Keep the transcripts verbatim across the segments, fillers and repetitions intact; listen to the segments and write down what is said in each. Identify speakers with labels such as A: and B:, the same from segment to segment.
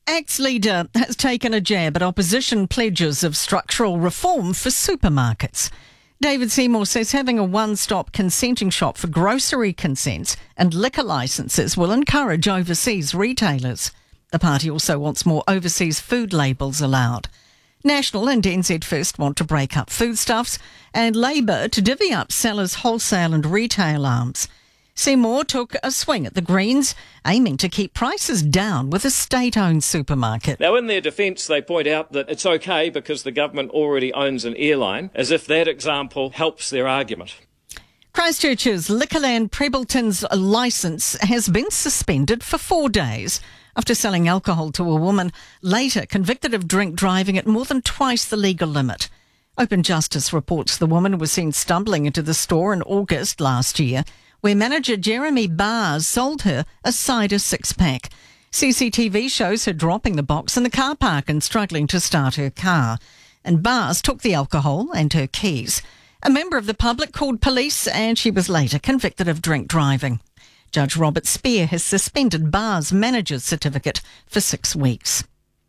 A: ACT's leader has taken a jab at opposition pledges of structural reform for supermarkets. David Seymour says having a one-stop consenting shop for grocery consents and liquor licences will encourage overseas retailers. The party also wants more overseas food labels allowed. National and N Z First want to break up foodstuffs, and Labour to divvy up sellers' wholesale and retail arms. Seymour took a swing at the Greens, aiming to keep prices down with a state-owned supermarket.
B: Now, in their defence, they point out that it's okay because the government already owns an airline, as if that example helps their argument.
A: Christchurch's Liquorland Prebleton's licence has been suspended for four days after selling alcohol to a woman later convicted of drink driving at more than twice the legal limit. Open Justice reports the woman was seen stumbling into the store in August last year, where manager Jeremy Bars sold her a cider six-pack. C C T V shows her dropping the box in the car park and struggling to start her car. And Bars took the alcohol and her keys. A member of the public called police and she was later convicted of drink driving. Judge Robert Spear has suspended Bars' manager's certificate for six weeks.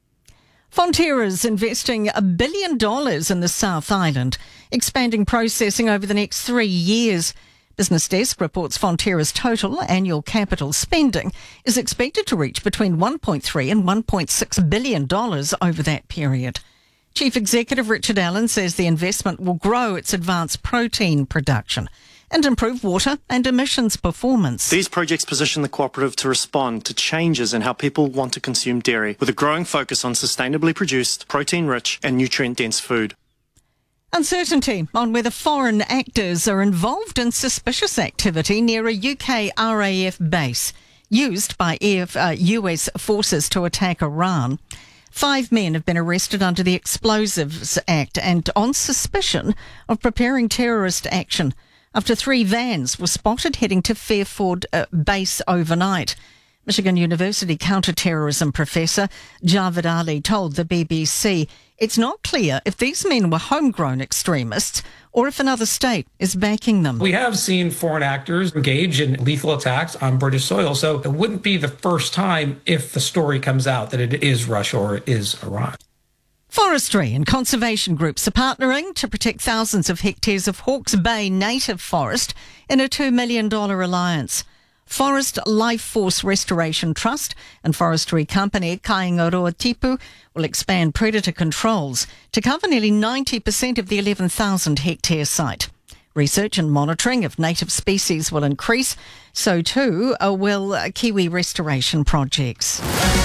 A: Fonterra's investing a billion dollars in the South Island, expanding processing over the next three years. Business Desk reports Fonterra's total annual capital spending is expected to reach between one point three and one point six billion dollars over that period. Chief Executive Richard Allen says the investment will grow its advanced protein production and improve water and emissions performance.
C: These projects position the cooperative to respond to changes in how people want to consume dairy, with a growing focus on sustainably produced, protein-rich and nutrient-dense food.
A: Uncertainty on whether foreign actors are involved in suspicious activity near a U K R A F base used by uh, U S forces to attack Iran. Five men have been arrested under the Explosives Act and on suspicion of preparing terrorist action after three vans were spotted heading to Fairford uh, base overnight. Michigan University counter-terrorism professor Javed Ali told the B B C it's not clear if these men were homegrown extremists or if another state is backing them.
D: We have seen foreign actors engage in lethal attacks on British soil, so it wouldn't be the first time if the story comes out that it is Russia or it is Iran.
A: Forestry and conservation groups are partnering to protect thousands of hectares of Hawke's Bay native forest in a two million dollars alliance. Forest Life Force Restoration Trust and forestry company Kaingaroa Tipu will expand predator controls to cover nearly ninety percent of the eleven thousand hectare site. Research and monitoring of native species will increase, so too will Kiwi restoration projects.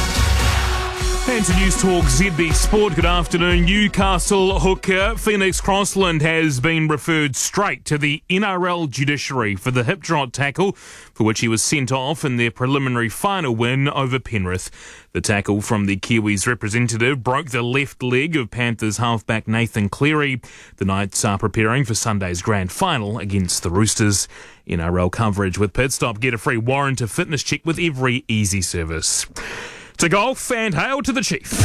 E: And to News Talk Z B Sport, good afternoon. Newcastle hooker Phoenix Crossland has been referred straight to the N R L judiciary for the hip drop tackle, for which he was sent off in their preliminary final win over Penrith. The tackle from the Kiwis representative broke the left leg of Panthers halfback Nathan Cleary. The Knights are preparing for Sunday's grand final against the Roosters. N R L coverage with Pitstop. Get a free warrant to fitness check with every easy service. To golf and hail to the Chief.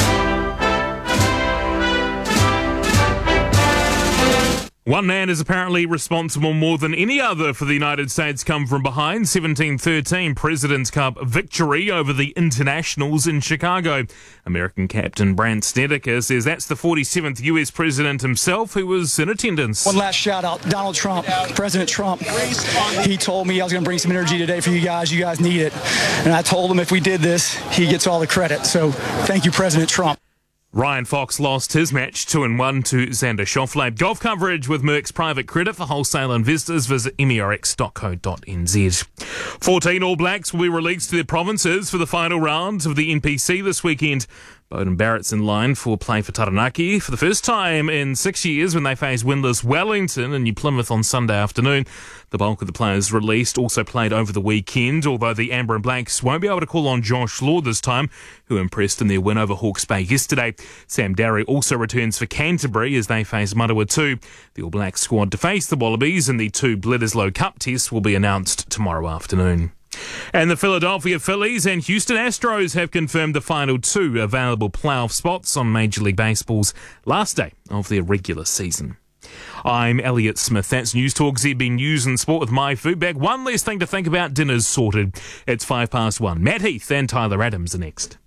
E: One man is apparently responsible more than any other for the United States come from behind seventeen thirteen President's Cup victory over the Internationals in Chicago. American captain Brandt Snedeker says that's the forty-seventh U S president himself who was in attendance.
F: One last shout out, Donald Trump, President Trump. He told me I was going to bring some energy today for you guys. You guys need it. And I told him if we did this, he gets all the credit. So thank you, President Trump.
E: Ryan Fox lost his match two and one to Xander Schauffele. Golf coverage with Merck's private credit for wholesale investors. Visit M E R X dot co dot N Z. fourteen All Blacks will be released to their provinces for the final round of the N P C this weekend. Beauden Barrett's in line for play for Taranaki for the first time in six years when they face winless Wellington and New Plymouth on Sunday afternoon. The bulk of the players released also played over the weekend, although the Amber and Blacks won't be able to call on Josh Law this time, who impressed in their win over Hawke's Bay yesterday. Sam Darry also returns for Canterbury as they face Manawatu. The All Blacks squad to face the Wallabies in the two Bledisloe Cup tests will be announced tomorrow afternoon. And the Philadelphia Phillies and Houston Astros have confirmed the final two available playoff spots on Major League Baseball's last day of their regular season. I'm Elliot Smith. That's News Talk Z B News and Sport with My Food Bag. One less thing to think about. Dinner's sorted. It's five past one. Matt Heath and Tyler Adams are next.